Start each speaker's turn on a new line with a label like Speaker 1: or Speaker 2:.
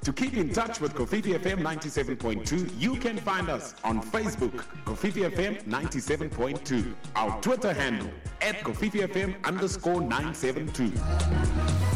Speaker 1: To keep in touch with Kofifi FM 97.2, you can find us on Facebook, Kofifi FM 97.2. Our Twitter handle, @KofifiFM_972.